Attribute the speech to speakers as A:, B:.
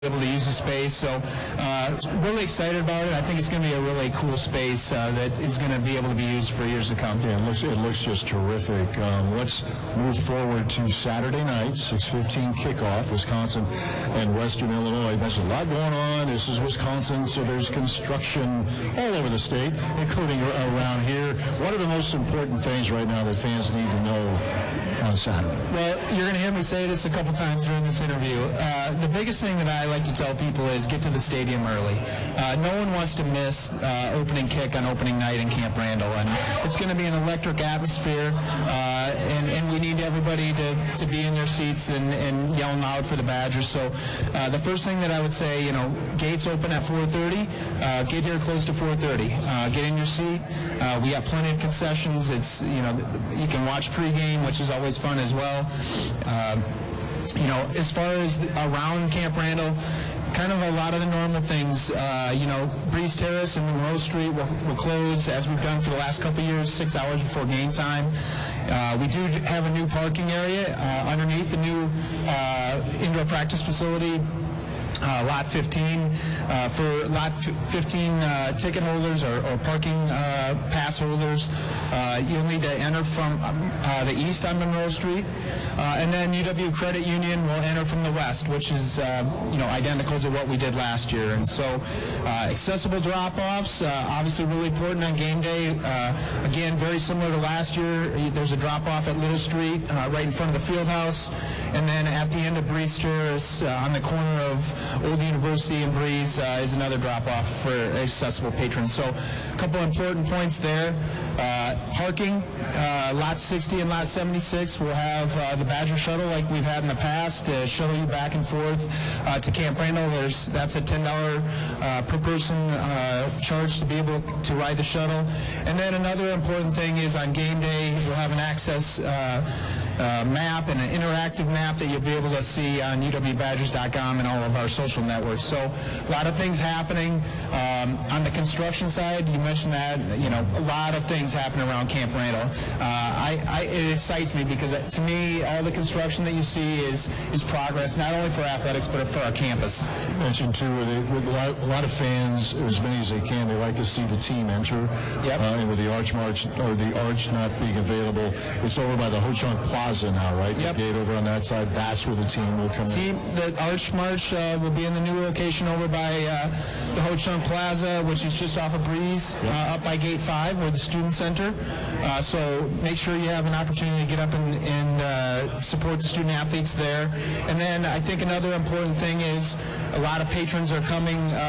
A: able to use the space. So really excited about it. I think it's going to be a really cool space that is going to be able to be used for years to come.
B: Yeah, it looks just terrific. Let's move forward to Saturday night, 6:15 kickoff, Wisconsin and Western Illinois. There's a lot going on. This is Wisconsin, so there's construction all over the state, including around here. What are the most important things right now that fans need to know on Saturday?
A: Well, you're going to hear me say this a couple times during this interview. The biggest thing that I like to tell people is get to the stadium early. No one wants to miss opening kick on opening night in Camp Randall, and it's going to be an electric atmosphere, and we need everybody to be in their seats and yelling loud for the Badgers. So the first thing that I would say, gates open at 4:30. Get here close to 4:30. Get in your seat. We got plenty of concessions. It's you can watch pregame, which is always fun as well. As far as around Camp Randall, kind of a lot of the normal things. Breeze Terrace and Monroe Street will close, as we've done for the last couple of years, 6 hours before game time. We do have a new parking area underneath the new indoor practice facility. Lot 15 for Lot 15 ticket holders or parking pass holders. You'll need to enter from the east on Monroe Street, and then UW Credit Union will enter from the west, which is identical to what we did last year. And so accessible drop-offs, obviously really important on game day. Again, very similar to last year. There's a drop-off at Little Street right in front of the field house, and then at the end of Breeze Terrace on the corner of Old University and Breeze is another drop-off for accessible patrons. So a couple important points there. Parking, Lot 60 and Lot 76 will have the Badger shuttle like we've had in the past to shuttle you back and forth to Camp Randall. That's a $10 per person charge to be able to ride the shuttle. And then another important thing is on game day, you'll have an access map and an interactive map that you'll be able to see on uwbadgers.com and all of our social networks. So a lot of things happening. On the construction side, you mentioned that, a lot of things happen around Camp Randall. It excites me because to me, all the construction that you see is progress, not only for athletics, but for our campus.
B: You mentioned, too, with a lot of fans, as many as they can, they like to see the team enter.
A: Yep.
B: And with the Arch March, or the Arch not being available, it's over by the Ho-Chunk Plaza now, right?
A: Yep.
B: The gate over on that side, that's where the team will come in.
A: The Arch March will be in the new location over by the Ho-Chunk Plaza, which is just off of Breeze, up by Gate 5, where the Student Center. So make sure you have an opportunity to get up and support the student athletes there. And then I think another important thing is a lot of patrons are coming